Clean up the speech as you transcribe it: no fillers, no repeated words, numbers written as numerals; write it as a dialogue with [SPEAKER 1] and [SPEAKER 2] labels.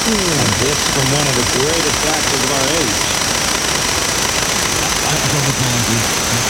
[SPEAKER 1] And this from one of the greatest actors of our age.
[SPEAKER 2] I don't apologize.